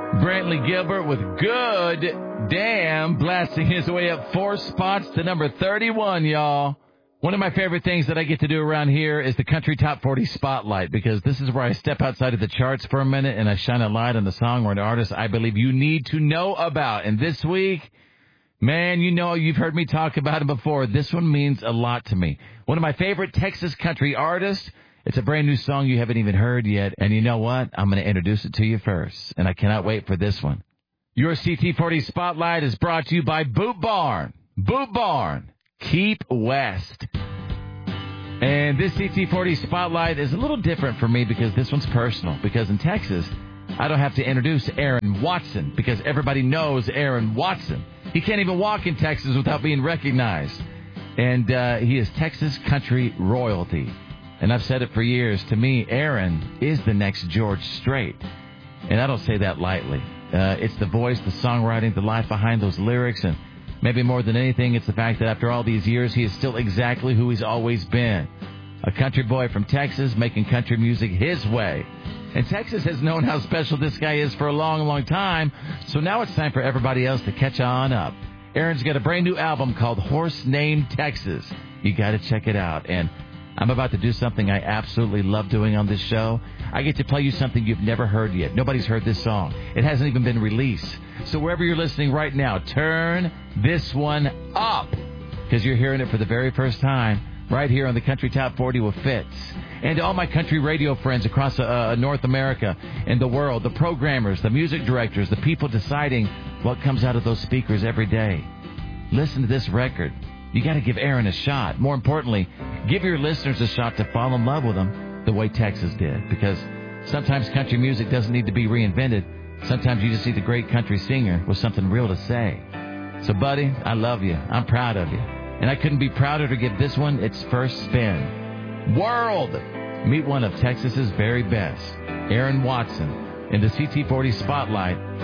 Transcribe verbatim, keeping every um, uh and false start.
Brantley Gilbert with Good Damn, blasting his way up four spots to number thirty-one, y'all. One of my favorite things that I get to do around here is the Country Top forty Spotlight, because this is where I step outside of the charts for a minute and I shine a light on the song or an artist I believe you need to know about. And this week, man, you know, you've heard me talk about it before. This one means a lot to me. One of my favorite Texas country artists. It's a brand new song you haven't even heard yet. And you know what? I'm going to introduce it to you first. And I cannot wait for this one. Your C T forty Spotlight is brought to you by Boot Barn. Boot Barn. Keep West. And this C T forty Spotlight is a little different for me because this one's personal. Because in Texas, I don't have to introduce Aaron Watson because everybody knows Aaron Watson. He can't even walk in Texas without being recognized. And uh, he is Texas country royalty. And I've said it for years. To me, Aaron is the next George Strait. And I don't say that lightly. Uh, it's the voice, the songwriting, the life behind those lyrics. And maybe more than anything, it's the fact that after all these years, he is still exactly who he's always been. A country boy from Texas making country music his way. And Texas has known how special this guy is for a long, long time. So now it's time for everybody else to catch on up. Aaron's got a brand new album called Horse Named Texas. You got to check it out. And I'm about to do something I absolutely love doing on this show. I get to play you something you've never heard yet. Nobody's heard this song. It hasn't even been released. So wherever you're listening right now, turn this one up because you're hearing it for the very first time right here on the Country Top forty with Fitz. And to all my country radio friends across uh, North America and the world, the programmers, the music directors, the people deciding what comes out of those speakers every day. Listen to this record. You got to give Aaron a shot. More importantly, give your listeners a shot to fall in love with him the way Texas did. Because sometimes country music doesn't need to be reinvented. Sometimes you just need a great country singer with something real to say. So, buddy, I love you. I'm proud of you. And I couldn't be prouder to give this one its first spin. World! Meet one of Texas's very best, Aaron Watson, in the C T forty Spotlight.